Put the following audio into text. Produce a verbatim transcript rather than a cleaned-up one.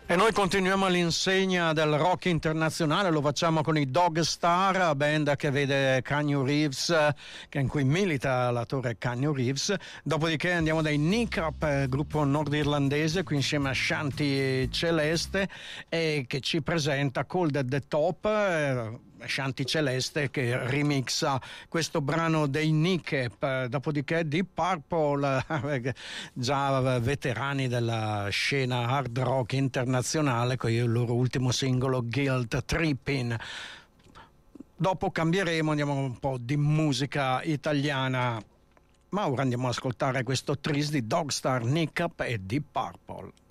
E noi continuiamo all'insegna del rock internazionale, lo facciamo con i Dog Star, band che vede Keanu Reeves, che in cui milita l'attore Keanu Reeves. Dopodiché andiamo dai Nick Up, gruppo nordirlandese, qui insieme a Shanti Celeste, e che ci presenta Cold at the Top. Shanti Celeste che remixa questo brano dei Nick. Dopodiché Deep Purple, già veterani della scena hard rock internazionale, con il loro ultimo singolo Guilt Tripping. Dopo cambieremo, andiamo un po' di musica italiana, ma ora andiamo ad ascoltare questo tris di Dogstar, Nick Up e Deep Purple.